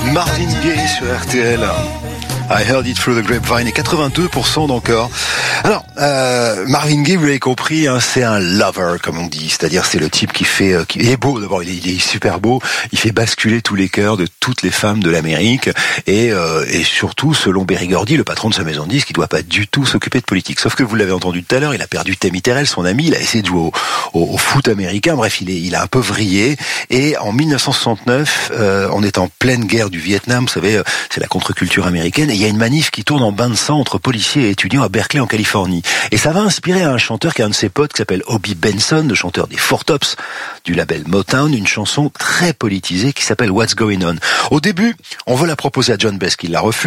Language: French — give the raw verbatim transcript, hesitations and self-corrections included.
Marvin Gaye sur R T L. I heard it through the grapevine et quatre-vingt-deux pour cent d'encore. Alors, euh, Marvin Gaye, vous l'avez compris, hein, c'est un lover, comme on dit. C'est-à-dire, c'est le type qui fait, euh, qui est beau. D'abord, il est, il est super beau. Il fait basculer tous les cœurs de toutes les femmes de l'Amérique. Et, euh, et surtout, selon Berry Gordy, le patron de sa maison de disques, il doit pas du tout s'occuper de politique. Sauf que vous l'avez entendu tout à l'heure, il a perdu Tammy Terrell, son ami. Il a essayé de jouer au, au, au foot américain. Bref, il est, il a un peu vrillé. Et en dix-neuf cent soixante-neuf, euh, on est en pleine guerre du Vietnam. Vous savez, c'est la contre-culture américaine. Et il y a une manif qui tourne en bain de sang entre policiers et étudiants à Berkeley en Californie. Et ça va inspirer à un chanteur qui est un de ses potes qui s'appelle Hobie Benson, le chanteur des Four Tops du label Motown, une chanson très politisée qui s'appelle What's Going On. Au début, on veut la proposer à John Best qui la refuse.